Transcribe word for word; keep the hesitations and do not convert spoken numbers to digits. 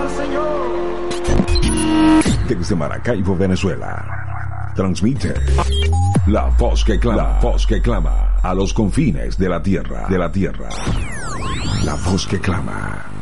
al Señor. Desde Maracaibo, Venezuela, transmite la voz que clama, la voz que clama a los confines de la tierra, de la tierra. La voz que clama.